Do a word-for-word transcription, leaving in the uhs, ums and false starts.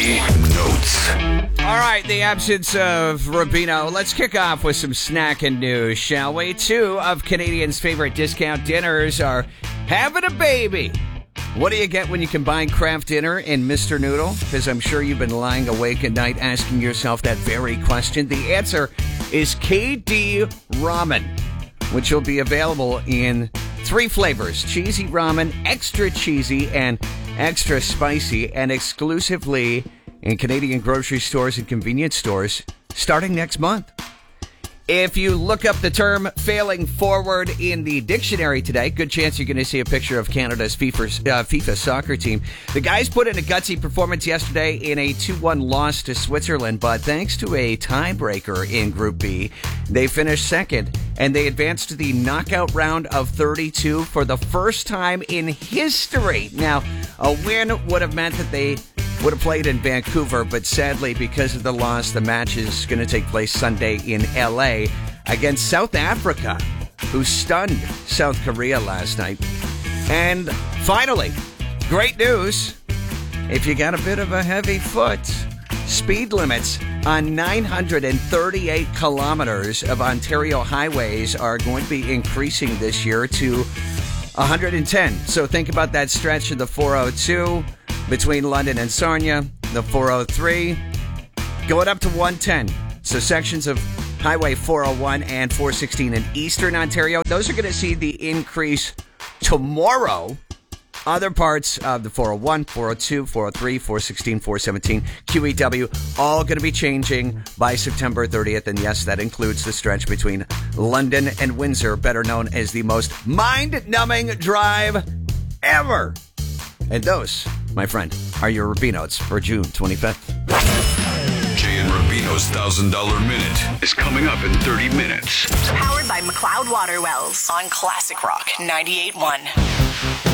Notes. All right, the absence of Rubino. Let's kick off with some snacking news, shall we? Two of Canadians' favorite discount dinners are having a baby. What do you get when you combine Kraft Dinner and Mister Noodle? Because I'm sure you've been lying awake at night asking yourself that very question. The answer is K D Ramen, which will be available in three flavors: cheesy ramen, extra cheesy, and extra spicy, and exclusively in Canadian grocery stores and convenience stores starting next month. If you look up the term failing forward in the dictionary today, good chance you're going to see a picture of Canada's FIFA, uh, FIFA soccer team. The guys put in a gutsy performance yesterday in a two one loss to Switzerland, but thanks to a tiebreaker in Group B, they finished second, and they advanced to the knockout round of thirty-two for the first time in history. Now, a win would have meant that they would have played in Vancouver, but sadly, because of the loss, the match is going to take place Sunday in L A against South Africa, who stunned South Korea last night. And finally, great news. If you got a bit of a heavy foot, speed limits on nine hundred thirty-eight kilometers of Ontario highways are going to be increasing this year to one hundred ten. So think about that stretch of the four oh two between London and Sarnia, the four oh three, going up to one ten. So sections of Highway four oh one and four sixteen in Eastern Ontario, those are going to see the increase tomorrow. Other parts of the four oh one, four oh two, four oh three, four sixteen, four seventeen, Q E W, all going to be changing by September thirtieth. And yes, that includes the stretch between London and Windsor, better known as the most mind-numbing drive ever. And those, my friend, are your Rubino's for June twenty-fifth. Jay and Rubino's one thousand dollars Minute is coming up in thirty minutes. Powered by McLeod Water Wells on Classic Rock ninety-eight point one.